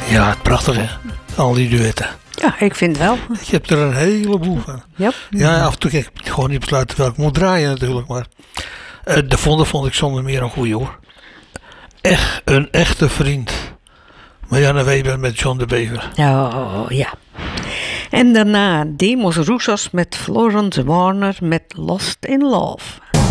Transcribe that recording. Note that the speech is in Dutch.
Ja, prachtig hè. Al die duetten. Ja, ik vind wel. Ik heb er een heleboel van. Yep. Ja, af en toe kan ik gewoon niet besluiten welke ik moet draaien natuurlijk. Maar de vond ik zonder meer een goeie hoor. Echt een echte vriend. Marianne Weber met John de Bever. Oh, ja. En daarna Demos Roussos met Florence Warner met Lost in Love.